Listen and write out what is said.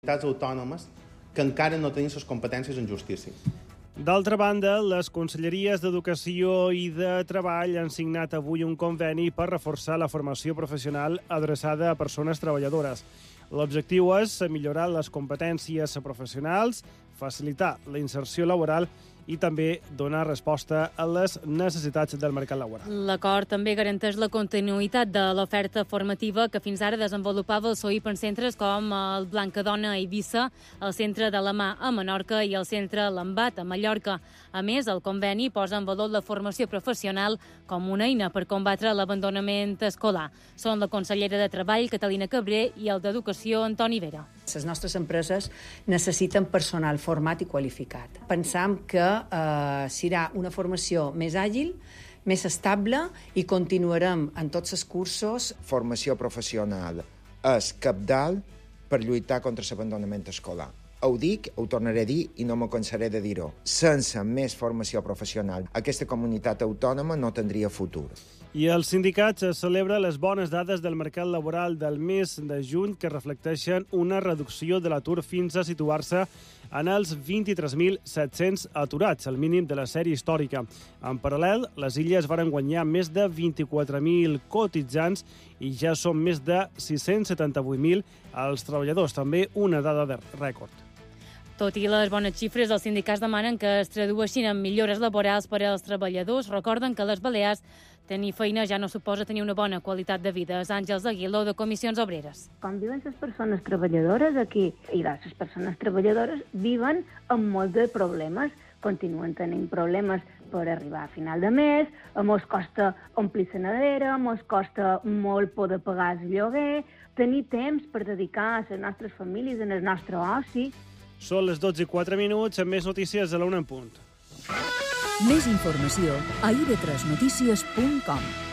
comunitats autònomes que encara no tenen les competències en justícia. D'altra banda, les conselleries d'Educació i de Treball han signat avui un conveni per reforçar la formació professional adreçada a persones treballadores. L'objectiu és millorar les competències professionals, facilitar la inserció laboral i també donar resposta a les necessitats del mercat laboral. L'acord també garanteix la continuïtat de l'oferta formativa que fins ara desenvolupava el SOIP en centres com el Blancadona a Eivissa, el Centre de la Mà a Menorca i el Centre Lambat a Mallorca. A més, el conveni posa en valor la formació professional com una eina per combatre l'abandonament escolar. Són la consellera de Treball, Catalina Cabré, i el d'Educació, Antoni Vera. Les nostres empreses necessiten personal format i qualificat. Pensam que serà una formació més àgil, més estable i continuarem en tots els cursos. Formació professional és cabdal per lluitar contra l'abandonament escolar. Ho dic, ho tornaré a dir i no m'ho cansaré de dir-ho. Sense més formació professional, aquesta comunitat autònoma no tindria futur. I el sindicat celebra les bones dades del mercat laboral del mes de juny que reflecteixen una reducció de l'atur fins a situar-se en els 23.700 aturats, el mínim de la sèrie històrica. En paral·lel, les Illes varen guanyar més de 24.000 cotitzants i ja són més de 678.000 els treballadors, també una dada de rècord. Tot i les bones xifres, els sindicats demanen que es tradueixin en millores laborals per als treballadors. Recorden que a les Balears tenir feina ja no suposa tenir una bona qualitat de vida. És Àngels Aguiló, de Comissions Obreres. Com viuen les persones treballadores aquí, i les persones treballadores viuen amb molts de problemes, continuen tenint problemes per arribar a final de mes, mos costa omplir la nevera, mos costa molt poder pagar el lloguer, tenir temps per dedicar a les nostres famílies, en el nostre oci. Són les 12:04, amb més notícies a la 1 en punt. Més informació a ib3notícies.com.